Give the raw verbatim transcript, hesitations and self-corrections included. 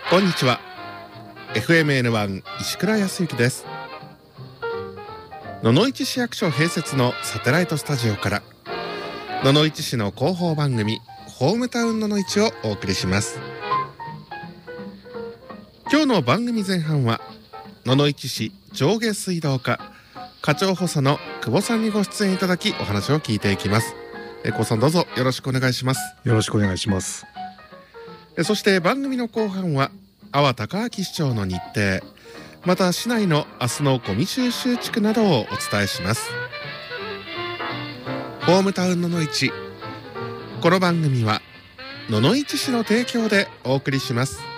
こんにちは。 エフエムエヌワン 石倉康之です。野々市市役所併設のサテライトスタジオから野々市市の広報番組ホームタウン野々市をお送りします。今日の番組前半は野々市市上下水道課課長補佐の久保さんにご出演いただきお話を聞いていきます。え久保さん、どうぞよろしくお願いします。 よろしくお願いします。 えそして番組の後半は阿波高明市長の日程、また市内の明日のゴミ収集地区などをお伝えします。ホームタウン野々市、この番組は野々市市の提供でお送りします。